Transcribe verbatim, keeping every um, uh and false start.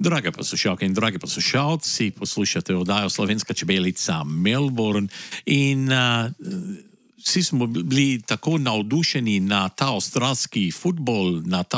Drage poslušalke in dragi poslušalci, poslušate oddajo Slovenska čebelica Melbourne in uh, vsi smo bili tako navdušeni na ta avstralski futbol, na ta